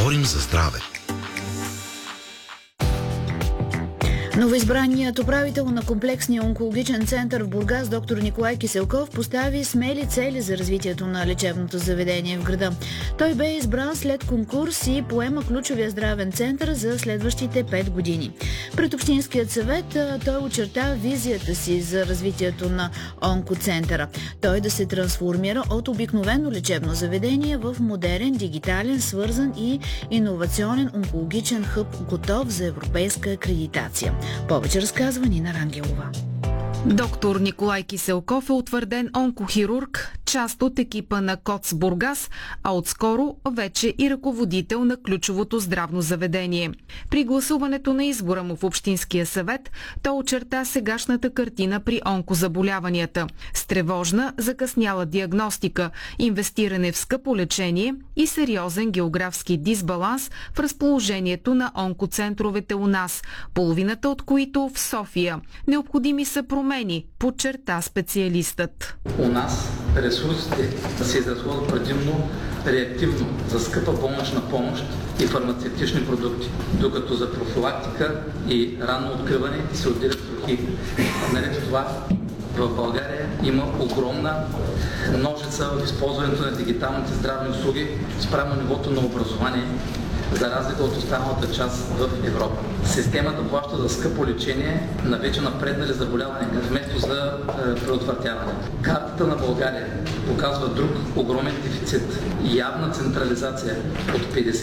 Говорим за здраве. Новоизбраният управител на комплексния онкологичен център в Бургас доктор Николай Киселков постави смели цели за развитието на лечебното заведение в града. Той бе избран след конкурс и поема ключовия здравен център за следващите 5 години. Пред Общинският съвет той очерта визията си за развитието на онкоцентъра. Той да се трансформира от обикновено лечебно заведение в модерен, дигитален, свързан и иновационен онкологичен хъб, готов за европейска акредитация. Повече разказва Нина Рангелова. Доктор Николай Киселков е утвърден онкохирург, част от екипа на КОЦ Бургас, а отскоро вече и ръководител на ключовото здравно заведение. При гласуването на избора му в Общинския съвет той очерта сегашната картина при онкозаболяванията с тревожна, закъсняла диагностика, инвестиране в скъпо лечение и сериозен географски дисбаланс в разположението на онкоцентровете у нас, половината от които в София. Необходими са промени, подчерта специалистът. У нас ресурсите се изразходват предимно реактивно за скъпа болнична помощ и фармацевтични продукти, докато за профилактика и ранно откриване се отделят сухи. Наред с това в България има огромна ножица в използването на дигиталните здравни услуги спрямо нивото на образование, за разлика от останалата част в Европа. Системата плаща за скъпо лечение на вече напреднали заболявания, вместо за предотвратяване. Картата на България показва друг огромен дефицит. Явна централизация от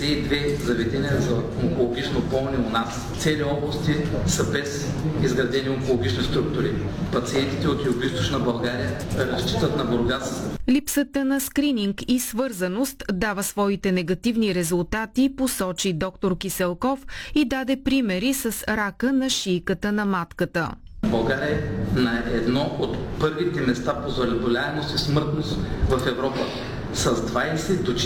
52 заведения за онкологично болни у нас. Цели области са без изградени онкологични структури. Пациентите от Югоизточна България разчитат на Бургас. Липсата на скрининг и свързаност дава своите негативни резултати, посочи доктор Киселков и даде примери с рака на шийката на матката. България е на едно от първите места по заболеваемост и смъртност в Европа, с 20 до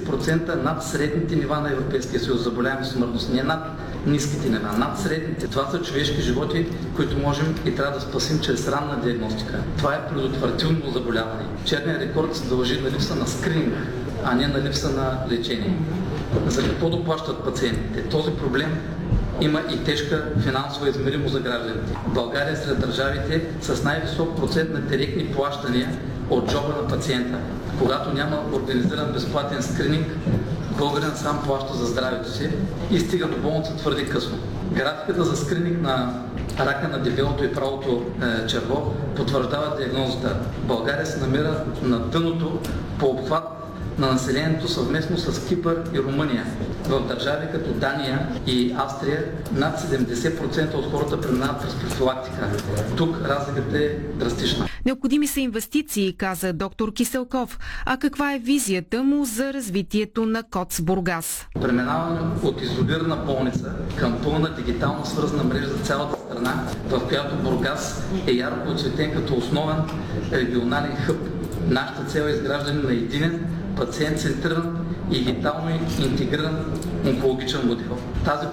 40% над средните нива на Европейския съюз заболеваемост и смъртност. Не над ниските нива, над средните. Това са човешки животи, които можем и трябва да спасим чрез ранна диагностика. Това е предотвратимо заболяване. Черният рекорд се дължи на липса на скрининг, а не на липса на лечение. За какво доплащат пациентите? Този проблем има и тежка финансова измеримост за гражданите. България е сред държавите с най-висок процент на директни плащания от джоба на пациента. Когато няма организиран безплатен скрининг, българин сам плаща за здравето си и стига до болница твърде късно. Графиката за скрининг на рака на дебелото и правото черво потвърждава диагнозата. България се намира на дъното по обхват на населението съвместно с Кипър и Румъния. В държави като Дания и Австрия над 70% от хората преминават през профилактика. Тук разликата е драстична. Необходими са инвестиции, каза доктор Киселков. А каква е визията му за развитието на КОЦ Бургас? Преминаване от изолирана болница към пълна дигитално свързана мрежа за цялата страна, в която Бургас е ярко оцветен като основен регионален хъб. Нашата цел е изграждане на единен, пациент-центриран и дигитално интегриран онкологичен модел. Тази